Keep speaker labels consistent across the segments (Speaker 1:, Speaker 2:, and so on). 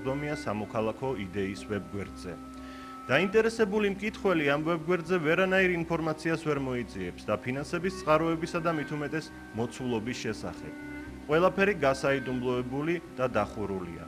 Speaker 1: შეხვდომია სამოქალაქო იდეის ვებგვერდზე. დაინტერესებული მკითხველი ამ ვებგვერდზე ვერანაირ ინფორმაციას ვერ მოიწიებს დაფინანსების წყაროებისა და მით უმეტეს მოცულობის შესახებ. ყველაფერი გასაიდუმლოებული და დახურულია.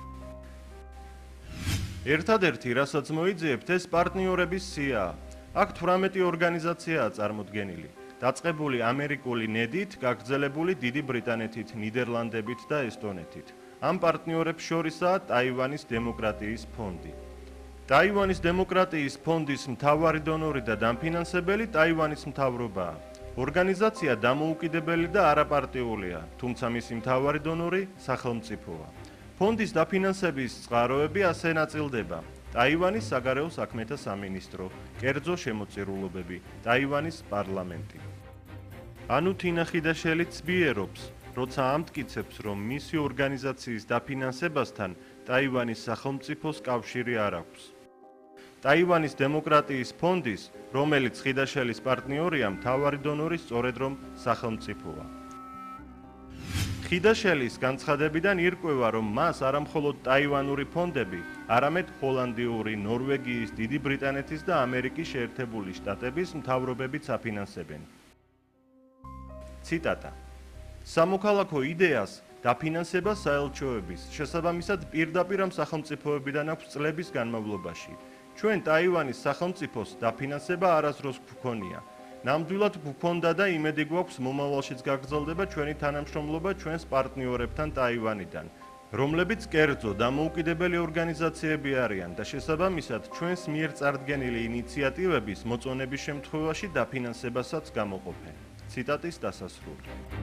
Speaker 1: ერთადერთი, რასაც მოიძიებთ, ეს პარტნიორების სიაა. აქ 18 ორგანიზაციაა წარმოდგენილი. დაწყებული ამერიკული ნედით, გაგრძელებული დიდი ბრიტანეთით, ნიდერლანდებით და ესტონეთით. ამ პარტნიორებს შორისაა ტაივანის დემოკრატიის ფონდი. ტაივანის დემოკრატიის ფონდის მთავარი დონორი და დამფინანსებელი ტაივანის მთავრობაა. ორგანიზაცია დამოუკიდებელი და არაპარტიულია, თუმცა მისი მთავარი დონორი სახელმწიფოა. ფონდის დაფინანსების წყაროები ასე ნაწილდება: ტაივანის საგარეო საქმეთა სამინისტრო, კერძო შემოწირულობები, ტაივანის პარლამენტი. ანუ თინა ხიდაშელი ცბიერობს, როცა ამტკიცებს, რომ მისი ორგანიზაციის დაფინანსებასთან ტაივანის სახელმწიფოს კავშირი არ აქვს. ტაივანის დემოკრატიის ფონდის, რომელიც ხიდაშელის პარტნიორია, მთავარი დონორი სწორედ რომ სახელმწიფოა. ხიდაშელის განცხადებიდან ირკვევა, რომ მას არამხოლოდ ტაივანური ფონდები, არამედ ჰოლანდიური, ნორვეგიის, დიდი ბრიტანეთის და ამერიკის შეერთებული შტატების მთავრობებიც აფინანსებენ. ციტატა: სამოქალაქო იდეას დაფინანსება საელჩოების, შესაბამისად პირდაპირ ამ სახელმწიფოებიდან აქვს წლების განმავლობაში. ჩვენ ტაივანის სახელმწიფოს დაფინანსება არასდროს გვქონია. ნამდვილად გვქონდა და იმედი გვაქვს მომავალშიც გაგრძელდება ჩვენი თანამშრომლობა ჩვენს პარტნიორებთან ტაივანიდან, რომლებიც კერძო დამოუკიდებელი ორგანიზაციები არიან და შესაბამისად ჩვენს მიერ წარდგენილი ინიციატივების მოწონების შემთხვევაში დაფინანსებასაც გამოყოფენ. ციტატის დასასრული.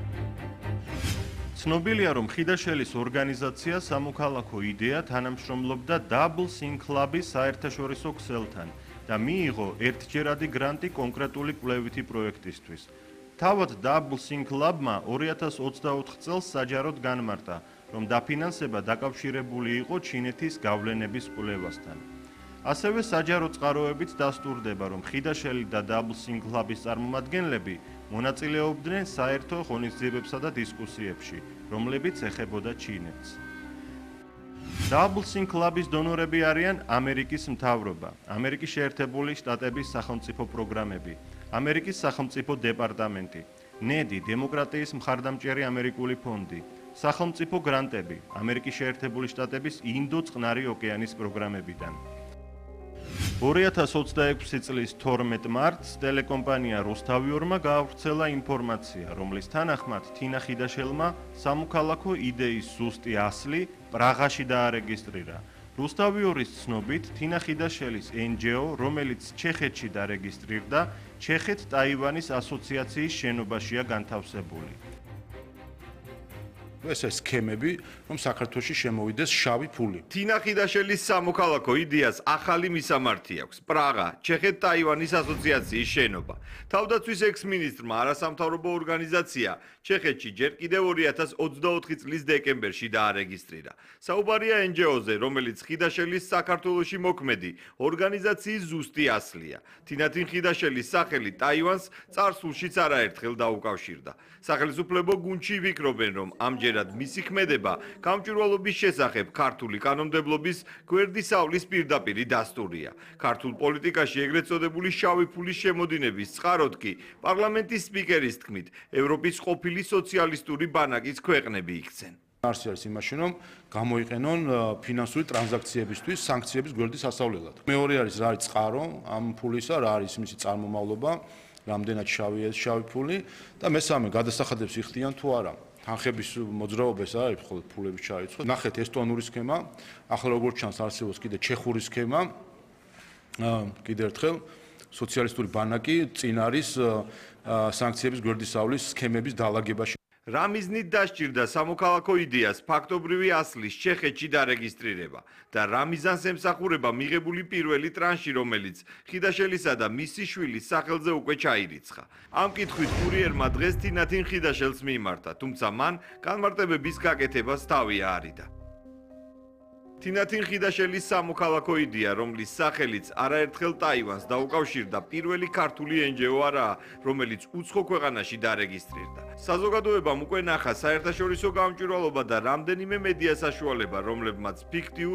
Speaker 1: ცნობილია, რომ ხიდაშელის ორგანიზაცია სამოქალაქო იდეა თანამშრომლობდა Double Think Club-ის საერთაშორისო ქსელთან და მიიღო ერთჯერადი გრანტი კონკრეტული კვლევითი პროექტისთვის. თავად Double Think Club-მა 2024 წელს საჯაროდ განმარტა, რომ დაფინანსება დაკავშირებული იყო ჩინეთის გავლენების კვლევასთან. ასევე საჯარო წყაროებით დასტურდება, რომ ხიდაშელი და Double Think Club-ის წარმომადგენლები მონაწილეობდნენ საერთო ღონისძიებებსა და დისკუსიებში, რომლებიც ეხებოდა ჩინეთს. Double Think Club-ის დონორები არიან ამერიკის მთავრობა, ამერიკის შეერთებული შტატების სახელმწიფო პროგრამები, ამერიკის სახელმწიფო დეპარტამენტი, ნედი, დემოკრატიის მხარდამჭერი ამერიკული ფონდი, სახელმწიფო გრანტები, ამერიკის შეერთებული შტატების ინდო-წყნარი ოკეანის პროგრამებიდან. 2026 წლის 12 მარტს ტელეკომპანია რუსთავიორმა გაავრცელა ინფორმაცია, რომლის თანახმად თინა ხიდაშელმა სამოქალაქო იდეის ზუსტი ასლი პრაღაში დაარეგისტრირა. რუსთავიორის ცნობით, თინა ხიდაშელის NGO, რომელიც ჩეხეთში დარეგისტრირდა, ჩეხეთ-ტაივანის ასოციაციის შენობაშია განთავსებული.
Speaker 2: ესა სქემები, რომ საქართველოში შემოვიდეს შავი ფული.
Speaker 3: თინა ხიდაშელის სამოქალაქო იდეას ახალი მისამართი აქვს. პრაღა, ჩეხეთ-ტაივანის ასოციაციის შენობა. თავდაცვის ექს-მინისტრმა არასამთავრობო ორგანიზაცია ჩეხეთში ჯერ კიდევ 2024 წლის დეკემბერში დაარეგისტრირა. საუბარია NGO-ზე, რომელიც ხიდაშელის საქართველოში მოქმედი ორგანიზაციის ზუსტი ასლია. თინათინ ხიდაშელის სახელი ტაივანს წარსულშიც არაერთხელ დაუკავშირდა. სახელმწიფო გუნდში ვიკრობენ, რომ ამჯერად მისი ქმედება გამჭვირვალობის შესახებ ქართული კანონმდებლობის გვერდისავლის პირდაპირი დასტურია. ქართულ პოლიტიკაში ეგრეთ წოდებული შავი ფულის შემოდინების წყაროდ კი პარლამენტის სპიკერის თქმით, ევროპის ყოფილი სოციალისტური ბანაკის ქვეყნები იქცენ.
Speaker 2: არსი არის იმაში, რომ გამოიყენონ ფინანსური ტრანზაქციებისთვის სანქციების გვერდის ასავლელად. მეორე არის რა არის წყარო ამ ფულისა, რა არის მისი წარმომავლობა, რამდენად შავია ეს შავი ფული და მესამე გადასახადებს იხდიან თუ არა. თანხების მოძრაობას არ არის მხოლოდ ფულების ჩაიწყო. ნახეთ ესტონური სქემა, ახლა როგორც ჩანს არსებობს კიდე ჩეხური სქემა. კიდე ერთხელ სოციალისტური ბანაკი წინ არის სანქციების გვერდისავლის სქემების დაალაგებაში.
Speaker 3: რა მიზნით დასჭირდა სამოქალაქო იდეას ფაქტობრივი ასლის ჩეხეთში დარეგისტრირება და რა მიზანს ემსახურება მიღებული პირველი ტრანში, რომელიც ხიდაშელისა და მისი შვილის სახელზე უკვე ჩაირიცხა. ამ კითხვით კურიერმა დღეს თინათინ ხიდაშელს მიიმართა, თუმცა მან განმარტებების გაკეთებას თავი აარიდა. თინათინ ხიდაშელის სამოქალაქო იდეა, რომლის სახელიც არაერთხელ ტაივანს დაუკავშირდა, პირველი ქართული NGO არაა, რომელიც უცხო ქვეყანაში დარეგისტრირდა. საზოგადოებამ უკვე ნახა საერთაშორისო გამჭვირვალობა და რამდენიმე მედია საშუალება, რომლებმაც ფიქტიურ